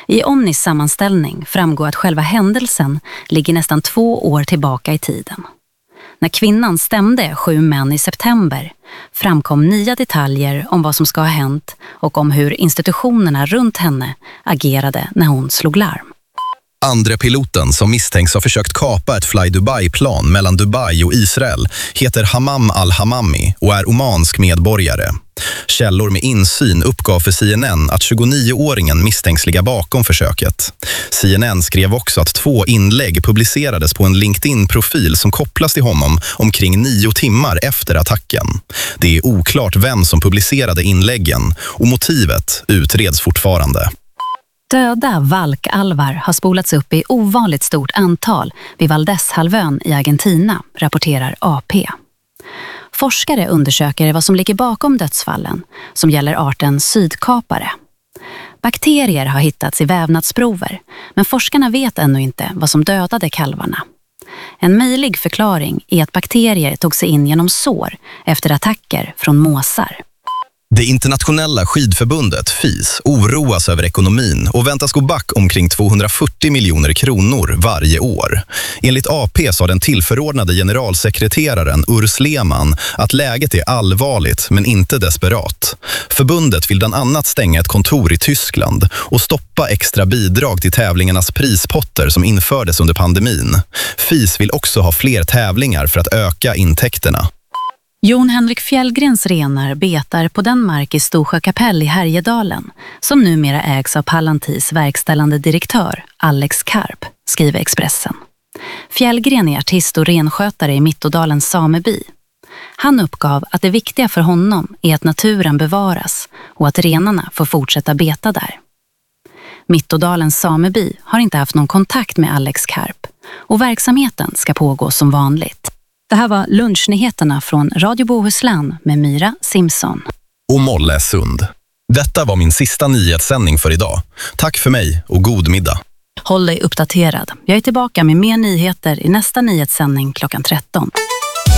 I Omnis sammanställning framgår att själva händelsen ligger nästan 2 år tillbaka i tiden. När kvinnan stämde 7 män i september framkom nya detaljer om vad som ska ha hänt och om hur institutionerna runt henne agerade när hon slog larm. Andre piloten som misstänks ha försökt kapa ett Fly Dubai-plan mellan Dubai och Israel heter Hammam al-Hammami och är omansk medborgare. Källor med insyn uppgav för CNN att 29-åringen misstänks ligga bakom försöket. CNN skrev också att 2 inlägg publicerades på en LinkedIn-profil som kopplas till honom omkring 9 timmar efter attacken. Det är oklart vem som publicerade inläggen och motivet utreds fortfarande. Döda valkalvar har spolats upp i ovanligt stort antal vid Valdeshalvön i Argentina, rapporterar AP. Forskare undersöker vad som ligger bakom dödsfallen, som gäller arten sydkapare. Bakterier har hittats i vävnadsprover, men forskarna vet ännu inte vad som dödade kalvarna. En möjlig förklaring är att bakterier tog sig in genom sår efter attacker från måsar. Det internationella skidförbundet FIS oroas över ekonomin och väntas gå back omkring 240 miljoner kronor varje år. Enligt AP sa den tillförordnade generalsekreteraren Urs Lehmann att läget är allvarligt men inte desperat. Förbundet vill bland annat stänga ett kontor i Tyskland och stoppa extra bidrag till tävlingarnas prispotter som infördes under pandemin. FIS vill också ha fler tävlingar för att öka intäkterna. Jon Henrik Fjällgrens renar betar på den mark i Storsjö kapell i Härjedalen som numera ägs av Palantis verkställande direktör Alex Karp, skriver Expressen. Fjällgren är artist och renskötare i Mittådalens sameby. Han uppgav att det viktiga för honom är att naturen bevaras och att renarna får fortsätta beta där. Mittådalens sameby har inte haft någon kontakt med Alex Karp och verksamheten ska pågå som vanligt. Det här var lunchnyheterna från Radio Bohuslän med Myra Simpson. Och Molle Sund. Detta var min sista nyhetssändning för idag. Tack för mig och god middag. Håll dig uppdaterad. Jag är tillbaka med mer nyheter i nästa nyhetssändning klockan 13.